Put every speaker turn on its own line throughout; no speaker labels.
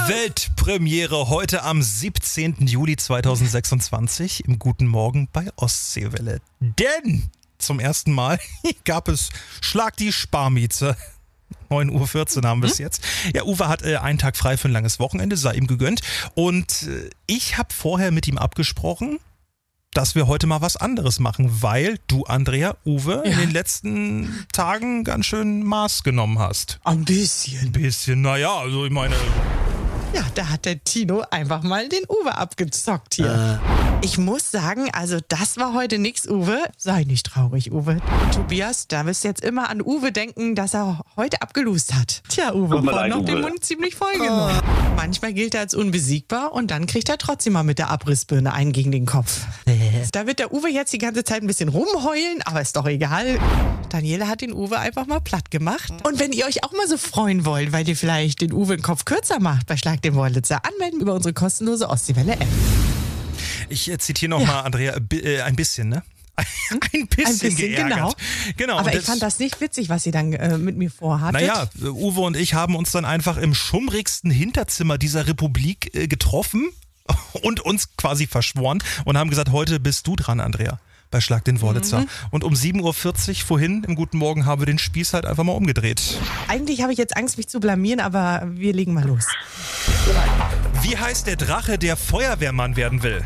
Weltpremiere heute am 17. Juli 2026 im Guten Morgen bei Ostseewelle. Denn zum ersten Mal gab es Schlag die Sparmieze. 9.14 Uhr haben wir es jetzt. Ja, Uwe hat einen Tag frei für ein langes Wochenende, sei ihm gegönnt. Und ich habe vorher mit ihm abgesprochen, dass wir heute mal was anderes machen, weil du, Andrea, Uwe, in den letzten Tagen ganz schön Maß genommen hast.
Ein bisschen.
Naja, also ich meine...
Ja, da hat der Tino einfach mal den Uwe abgezockt hier. Ich muss sagen, also das war heute nix, Uwe. Sei nicht traurig, Uwe. Tobias, da wirst du jetzt immer an Uwe denken, dass er heute abgelust hat. Tja, Uwe, vorhin noch den Mund ziemlich voll genommen. Manchmal gilt er als unbesiegbar und dann kriegt er trotzdem mal mit der Abrissbirne einen gegen den Kopf. Da wird der Uwe jetzt die ganze Zeit ein bisschen rumheulen, aber ist doch egal. Daniela hat den Uwe einfach mal platt gemacht. Und wenn ihr euch auch mal so freuen wollt, weil ihr vielleicht den Uwe den Kopf kürzer macht bei Schlag den Wollitzer, anmelden über unsere kostenlose Ostseewelle-App.
Ich zitiere nochmal, Andrea, ein bisschen, ne? Ein bisschen geärgert. Genau.
Aber ich fand das nicht witzig, was sie dann mit mir vorhattet.
Naja, Uwe und ich haben uns dann einfach im schummrigsten Hinterzimmer dieser Republik getroffen und uns quasi verschworen und haben gesagt, heute bist du dran, Andrea, bei Schlag den Wollitzer. Und um 7.40 Uhr vorhin im Guten Morgen haben wir den Spieß halt einfach mal umgedreht.
Eigentlich habe ich jetzt Angst, mich zu blamieren, aber wir legen mal los.
Wie heißt der Drache, der Feuerwehrmann werden will?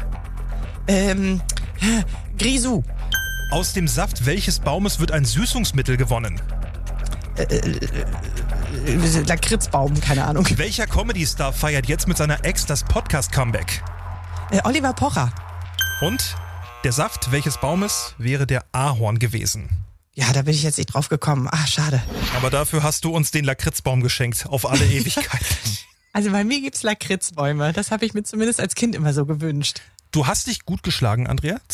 Grisou.
Aus dem Saft welches Baumes wird ein Süßungsmittel gewonnen?
Lakritzbaum, keine Ahnung.
Welcher Comedy-Star feiert jetzt mit seiner Ex das Podcast-Comeback?
Oliver Pocher.
Und der Saft welches Baumes wäre der Ahorn gewesen?
Ja, da bin ich jetzt nicht drauf gekommen. Ach, schade.
Aber dafür hast du uns den Lakritzbaum geschenkt, auf alle Ewigkeit.
Also bei mir gibt's Lakritzbäume. Das habe ich mir zumindest als Kind immer so gewünscht.
Du hast dich gut geschlagen, Andrea.